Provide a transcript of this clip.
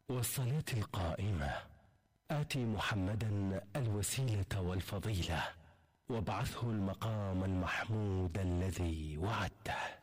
والصلاة القائمة آت محمدا الوسيلة والفضيلة وابعثه المقام المحمود الذي وعدته.